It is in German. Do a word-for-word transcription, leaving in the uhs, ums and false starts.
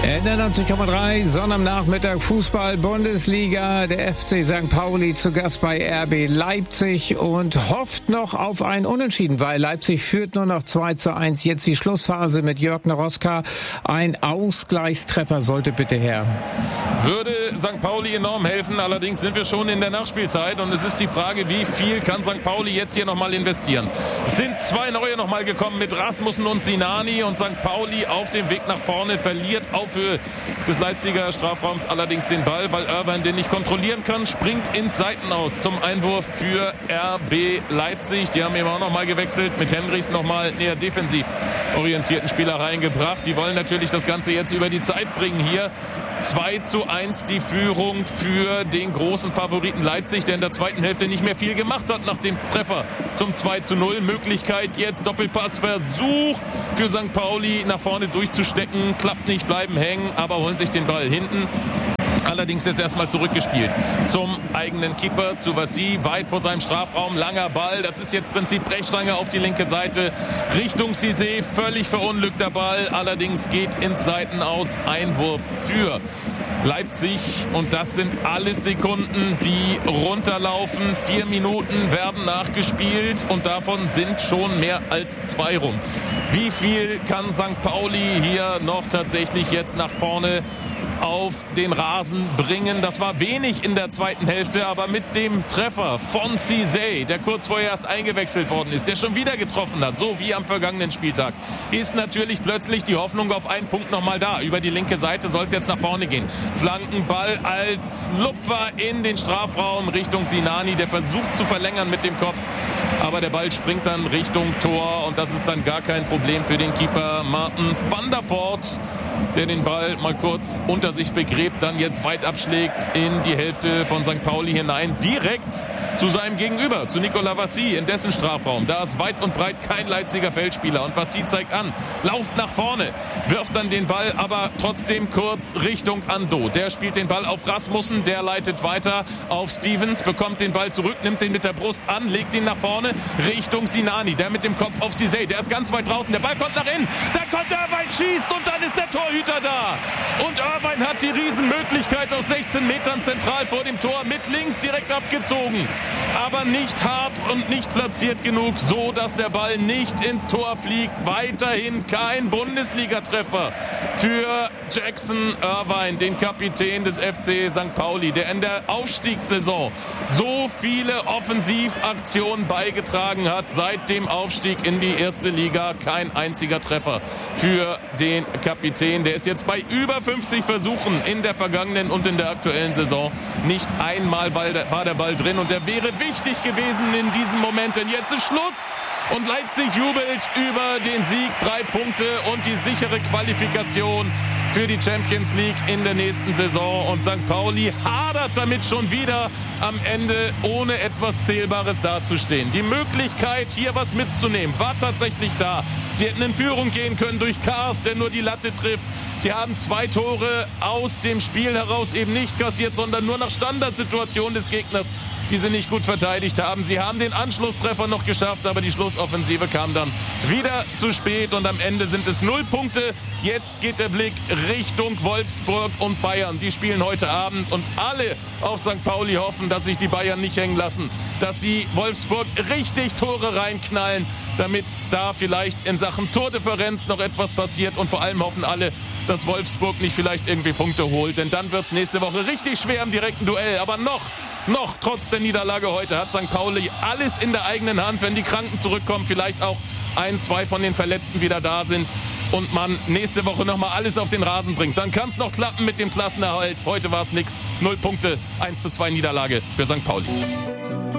neunzig Komma drei, Sonn am Nachmittag, Fußball-Bundesliga. Der F C Sankt Pauli zu Gast bei R B Leipzig und hofft noch auf ein Unentschieden, weil Leipzig führt nur noch zwei zu eins. Jetzt die Schlussphase mit Jörg Naroska. Ein Ausgleichstreffer sollte bitte her. Würde Sankt Pauli enorm helfen, allerdings sind wir schon in der Nachspielzeit und es ist die Frage, wie viel kann Sankt Pauli jetzt hier nochmal investieren. Es sind zwei neue nochmal gekommen mit Rasmussen und Sinani und Sankt Pauli auf dem Weg nach vorne verliert auf Höhe des Leipziger Strafraums allerdings den Ball, weil Irvine den nicht kontrollieren kann, springt ins Seitenaus zum Einwurf für R B Leipzig. Die haben eben auch nochmal gewechselt, mit Hendricks nochmal näher defensiv orientierten Spieler reingebracht. Die wollen natürlich das Ganze jetzt über die Zeit bringen hier. zwei zu eins die Führung für den großen Favoriten Leipzig, der in der zweiten Hälfte nicht mehr viel gemacht hat nach dem Treffer zum zwei zu null. Möglichkeit jetzt, Doppelpassversuch für Sankt Pauli nach vorne durchzustecken. Klappt nicht, bleiben hängen, aber holen sich den Ball hinten. Allerdings jetzt erstmal zurückgespielt zum eigenen Keeper, zu Vassi, weit vor seinem Strafraum, langer Ball. Das ist jetzt Prinzip Brechstange auf die linke Seite, Richtung Cissé, völlig verunglückter Ball. Allerdings geht ins Seitenaus, Einwurf für Leipzig und das sind alles Sekunden, die runterlaufen. Vier Minuten werden nachgespielt und davon sind schon mehr als zwei rum. Wie viel kann Sankt Pauli hier noch tatsächlich jetzt nach vorne auf den Rasen bringen? Das war wenig in der zweiten Hälfte, aber mit dem Treffer von Cissé, der kurz vorher erst eingewechselt worden ist, der schon wieder getroffen hat, so wie am vergangenen Spieltag, ist natürlich plötzlich die Hoffnung auf einen Punkt nochmal da. Über die linke Seite soll es jetzt nach vorne gehen. Flankenball als Lupfer in den Strafraum Richtung Sinani, der versucht zu verlängern mit dem Kopf, aber der Ball springt dann Richtung Tor und das ist dann gar kein Problem für den Keeper Martin van der Voort, der den Ball mal kurz unter sich begräbt, dann jetzt weit abschlägt in die Hälfte von Sankt Pauli hinein, direkt zu seinem Gegenüber, zu Nicolas Vassi in dessen Strafraum. Da ist weit und breit kein Leipziger Feldspieler und Vassi zeigt an, lauft nach vorne, wirft dann den Ball, aber trotzdem kurz Richtung Ando. Der spielt den Ball auf Rasmussen, der leitet weiter auf Stevens, bekommt den Ball zurück, nimmt den mit der Brust an, legt ihn nach vorne Richtung Sinani, der mit dem Kopf auf Cissé, der ist ganz weit draußen, der Ball kommt nach innen, da kommt Irvine, schießt und dann ist der Torhüter da. Und Irvine hat die Riesenmöglichkeit aus sechzehn Metern zentral vor dem Tor mit links direkt abgezogen. Aber nicht hart und nicht platziert genug, so dass der Ball nicht ins Tor fliegt. Weiterhin kein Bundesliga-Treffer für Jackson Irvine, den Kapitän des F C Sankt Pauli, der in der Aufstiegssaison so viele Offensivaktionen beigetragen hat. Seit dem Aufstieg in die erste Liga kein einziger Treffer für den Kapitän. Der ist jetzt bei über fünfzig Versuchen in der vergangenen und in der aktuellen Saison. Nicht einmal war der Ball drin und der wäre wichtig gewesen in diesem Moment, denn jetzt ist Schluss. Und Leipzig jubelt über den Sieg, drei Punkte und die sichere Qualifikation für die Champions League in der nächsten Saison. Und Sankt Pauli hadert damit schon wieder am Ende, ohne etwas Zählbares dazustehen. Die Möglichkeit, hier was mitzunehmen, war tatsächlich da. Sie hätten in Führung gehen können durch Kars, der nur die Latte trifft. Sie haben zwei Tore aus dem Spiel heraus eben nicht kassiert, sondern nur nach Standardsituation des Gegners, die sie nicht gut verteidigt haben. Sie haben den Anschlusstreffer noch geschafft, aber die Schlussoffensive kam dann wieder zu spät und am Ende sind es null Punkte. Jetzt geht der Blick Richtung Wolfsburg und Bayern. Die spielen heute Abend und alle auf Sankt Pauli hoffen, dass sich die Bayern nicht hängen lassen, dass sie Wolfsburg richtig Tore reinknallen, damit da vielleicht in Sachen Tordifferenz noch etwas passiert und vor allem hoffen alle, dass Wolfsburg nicht vielleicht irgendwie Punkte holt, denn dann wird es nächste Woche richtig schwer im direkten Duell, aber noch Noch trotz der Niederlage heute hat Sankt Pauli alles in der eigenen Hand, wenn die Kranken zurückkommen, vielleicht auch ein, zwei von den Verletzten wieder da sind und man nächste Woche nochmal alles auf den Rasen bringt. Dann kann es noch klappen mit dem Klassenerhalt. Heute war es nix. Null Punkte, eins zu zwei Niederlage für Sankt Pauli.